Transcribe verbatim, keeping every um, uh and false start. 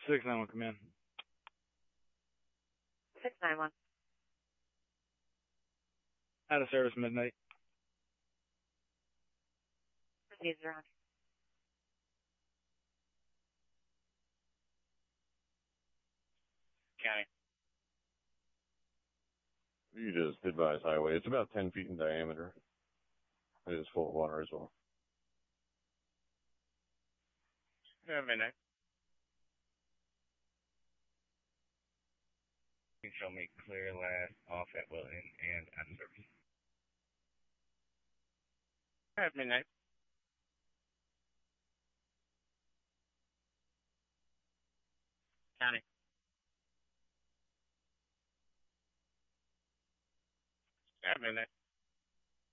six nine one, come in. six nine one. Out of service midnight. Proceeds around. County. You just advise highway. It's about ten feet in diameter. It is full of water as well. Yeah, midnight. You can show me clear last off at Wilton and out of service. At midnight. County. At midnight.